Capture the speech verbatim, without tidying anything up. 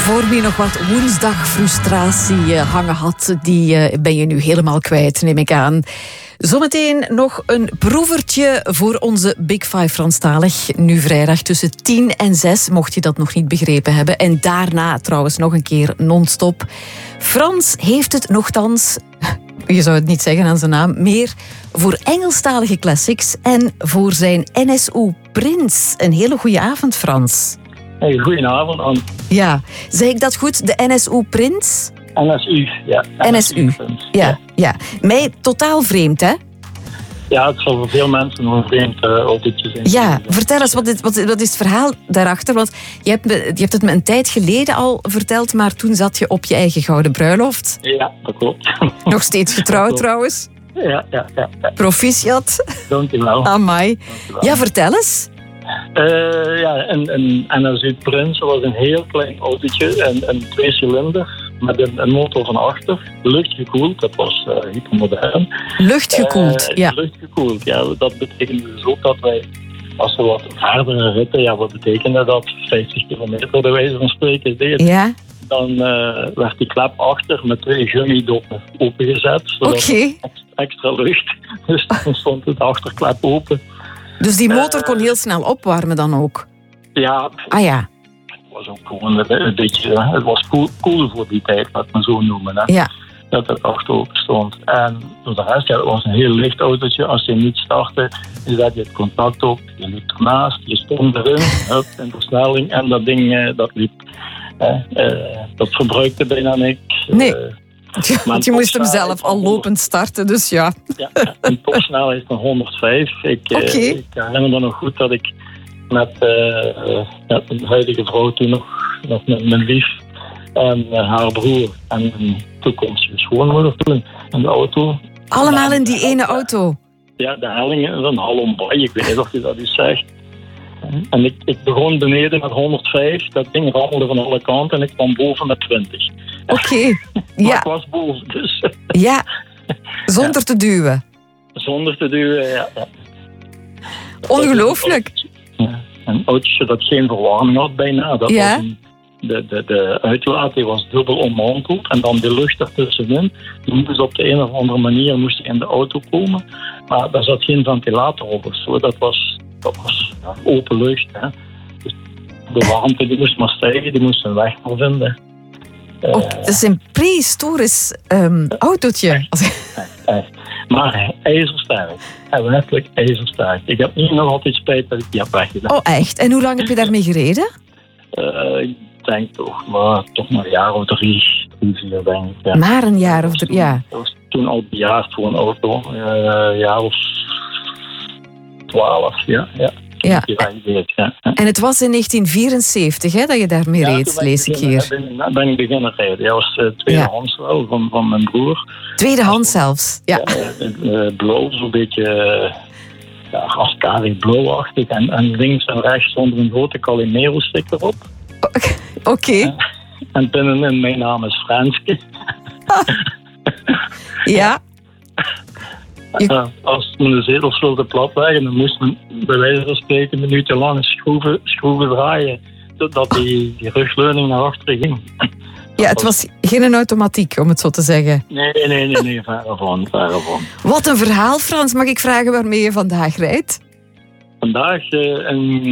Voor wie nog wat woensdagfrustratie uh, hangen had, die uh, ben je nu helemaal kwijt, neem ik aan. Zometeen nog een proevertje voor onze Big Five Franstalig. Nu vrijdag tussen tien en zes, mocht je dat nog niet begrepen hebben. En daarna trouwens nog een keer non-stop. Frans heeft het nochtans, je zou het niet zeggen aan zijn naam, meer voor Engelstalige classics en voor zijn N S U Prins. Een hele goede avond, Frans. Hey, goedenavond, Anne. Ja, zeg ik dat goed? De N S U Prins? N S U, ja. N S U, ja, ja. Mij totaal vreemd, hè? Ja, het zal voor veel mensen nog een vreemd uh, autootje zijn. Ja, vertel eens, wat is, wat, wat is het verhaal daarachter? Want je hebt, me, je hebt het me een tijd geleden al verteld, maar toen zat je op je eigen gouden bruiloft. Ja, dat klopt. Nog steeds getrouwd trouwens. Ja, ja, ja. ja. Proficiat. Dankjewel. Amai. Dankjewel. Ja, vertel eens. Uh, ja, een, een N S U Prins was een heel klein autootje, een, een twee cilinder met een, een motor van achter, luchtgekoeld, dat was uh, hypermodern. Luchtgekoeld, uh, ja. Luchtgekoeld, ja. Dat betekende dus ook dat wij, als we wat verdere ritten, ja, wat betekende dat? vijftig kilometer bij wijze van spreken deed. Ja. Dan uh, werd die klep achter met twee gummidoppen opengezet, zodat okay. extra lucht. Dus dan stond de achterklep open. Dus die motor kon heel snel opwarmen dan ook? Ja. Ah ja. Het was ook gewoon een, een beetje... Het was cool, cool voor die tijd, laat me zo noemen. Hè. Ja. Dat het achter open stond. En voor de rest, ja, het was een heel licht autootje. Als je niet startte, je zet je het contact op. Je liep ernaast, je stond erin, hup, in versnelling. En dat ding, uh, dat liep. Uh, uh, dat verbruikte bijna niks. Nee. Uh, Want je moest hem zelf al lopend starten, dus ja. Ja, een topsnelheid van honderdvijf. Ik, okay. uh, ik herinner me nog goed dat ik met uh, ja, mijn huidige vrouw toen nog, nog met mijn lief en uh, haar broer en mijn toekomstige schoonmoeder toen in de auto. Allemaal in die ene auto? Ja, de hellingen van Hallombaai, ik weet niet of je dat eens zegt. En ik, ik begon beneden met honderdvijf, dat ding rammelde van alle kanten en ik kwam boven met twintig. Oké, okay. Ja. Ik was boven, dus... Ja, zonder ja. te duwen. Zonder te duwen, ja. ja. Ongelooflijk. Ja, een autootje dat geen verwarming had bijna. Dat ja. was een, de, de, de uitlaat die was dubbel ommanteld en dan de lucht ertussenin. Die moest dus op de een of andere manier moest in de auto komen. Maar daar zat geen ventilator op of zo. Dat was, dat was ja, open lucht. Hè. Dus de warmte die moest maar stijgen, die moest een weg maar vinden. Oh, het is een prehistorisch um, autootje. Echt, echt, echt. Maar ijzersterk. En werkelijk ijzersterk. Ik heb niet nog altijd spijt dat ik die heb weggedaan. Oh, echt? En hoe lang heb je daarmee gereden? Uh, ik denk toch maar, toch maar een jaar of drie, drie vier, denk ik. Ja. Maar een jaar of drie, ja. Dat was toen al bejaard voor een auto. Uh, een jaar of twaalf, ja. ja. Ja. Deed, ja. En het was in negentien vierenzeventig hè, dat je daarmee ja, reed, lees ik hier. Ja, ben ik beginnen rijden. Dat was uh, tweedehands ja. wel, van, van mijn broer. Tweedehands zelfs, ja. ja uh, blauw, zo'n beetje uh, ja, Ascari blauwachtig. En, en links en rechts stond een grote Calimero-sticker op. Oké. Okay. Uh, en binnenin, mijn naam is Franske. Ja. Uh, als men de zetels wilde platleggen, dan moest men bij wijze van spreken minutenlang schroeven, schroeven draaien, totdat die, die rugleuning naar achteren ging. Ja, het was geen automatiek, om het zo te zeggen. Nee, nee, nee, nee, nee verre van, verre van. Wat een verhaal, Frans. Mag ik vragen waarmee je vandaag rijdt? Vandaag uh, een